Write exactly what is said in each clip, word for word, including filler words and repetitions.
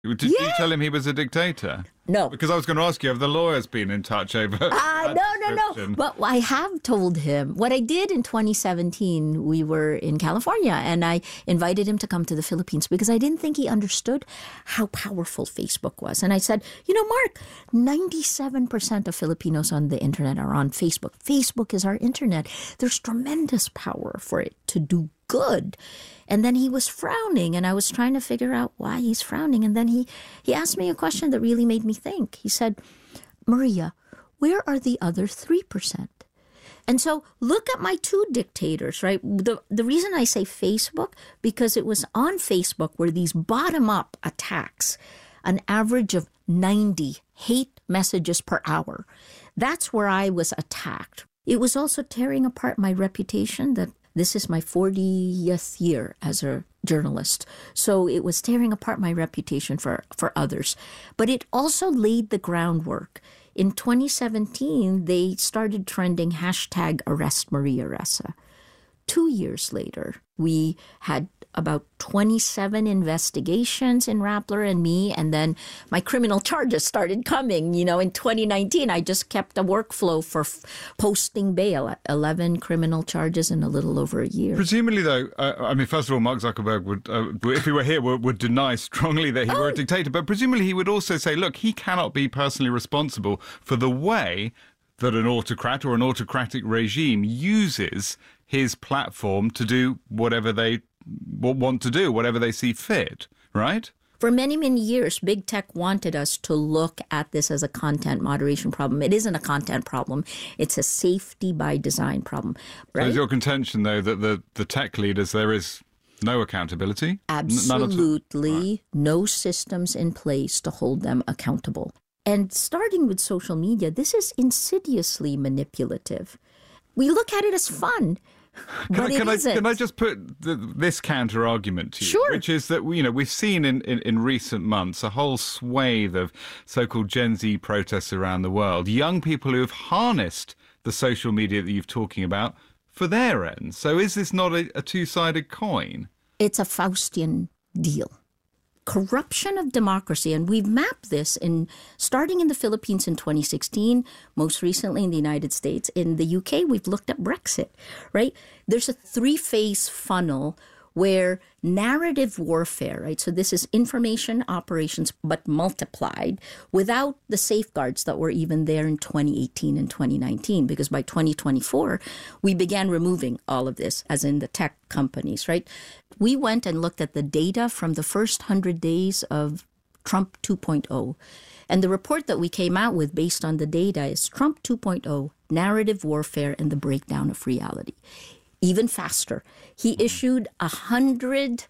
Did yeah. you tell him he was a dictator? No. Because I was going to ask you, have the lawyers been in touch over uh, No, no, no. But I have told him. What I did in twenty seventeen, we were in California, and I invited him to come to the Philippines because I didn't think he understood how powerful Facebook was. And I said, you know, Mark, ninety-seven percent of Filipinos on the internet are on Facebook. Facebook is our internet. There's tremendous power for it to do good. And then he was frowning, and I was trying to figure out why he's frowning. And then he, he asked me a question that really made me think. He said, Maria, where are the other three percent? And so look at my two dictators, right? The, the reason I say Facebook, because it was on Facebook where these bottom-up attacks, an average of ninety hate messages per hour. That's where I was attacked. It was also tearing apart my reputation that this is my fortieth year as a journalist. So it was tearing apart my reputation for, for others. But it also laid the groundwork. In twenty seventeen, they started trending hashtag arrest Maria Ressa. Two years later, we had about twenty-seven investigations in Rappler and me, and then my criminal charges started coming. You know, in twenty nineteen, I just kept a workflow for f- posting bail, eleven criminal charges in a little over a year. Presumably, though, uh, I mean, first of all, Mark Zuckerberg would, uh, if he were here, would, would deny strongly that he oh. were a dictator, but presumably he would also say, look, he cannot be personally responsible for the way that an autocrat or an autocratic regime uses his platform to do whatever they want to do, whatever they see fit, right? For many, many years, big tech wanted us to look at this as a content moderation problem. It isn't a content problem. It's a safety by design problem. Right? So is your contention, though, that the, the tech leaders, there is no accountability? Absolutely. Right. No systems in place to hold them accountable. And starting with social media, this is insidiously manipulative. We look at it as fun. Can, but I, can, it I, isn't. can I just put the, this counter argument to you? Sure. Which is that, you know, we've seen in, in, in recent months a whole swathe of so-called Gen Z protests around the world. Young people who have harnessed the social media that you're talking about for their ends. So is this not a, a two-sided coin? It's a Faustian deal. Corruption of democracy, and we've mapped this in starting in the Philippines in twenty sixteen, most recently in the United States. In the U K, we've looked at Brexit, right? There's a three-phase funnel where narrative warfare, right? So this is information operations, but multiplied without the safeguards that were even there in twenty eighteen and twenty nineteen, because by twenty twenty-four, we began removing all of this, as in the tech companies, right? We went and looked at the data from the first one hundred days of Trump two point oh. And the report that we came out with based on the data is Trump two point oh, narrative warfare and the breakdown of reality. Even faster. He issued one hundred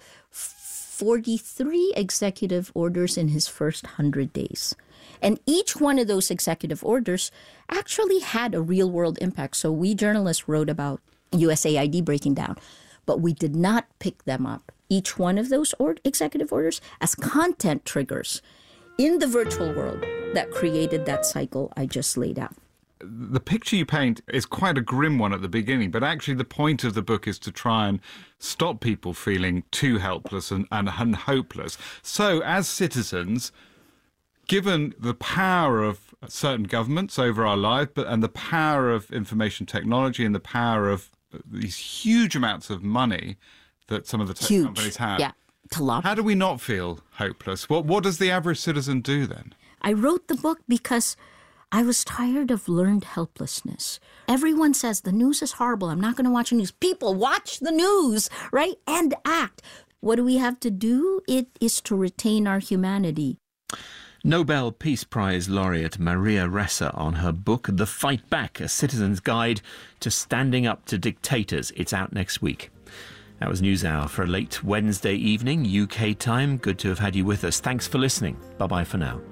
forty-three executive orders in his first one hundred days. And each one of those executive orders actually had a real-world impact. So we journalists wrote about U S A I D breaking down, but we did not pick them up, each one of those or- executive orders, as content triggers in the virtual world that created that cycle I just laid out. The picture you paint is quite a grim one at the beginning, but actually the point of the book is to try and stop people feeling too helpless and, and, and hopeless. So as citizens, given the power of certain governments over our lives, but and the power of information technology and the power of these huge amounts of money that some of the tech huge. companies have, yeah, to love. How do we not feel hopeless? What, what does the average citizen do then? I wrote the book because I was tired of learned helplessness. Everyone says the news is horrible. I'm not going to watch the news. People, watch the news, right? And act. What do we have to do? It is to retain our humanity. Nobel Peace Prize laureate Maria Ressa on her book, The Fight Back, A Citizen's Guide to Standing Up to Dictators. It's out next week. That was NewsHour for a late Wednesday evening, U K time. Good to have had you with us. Thanks for listening. Bye-bye for now.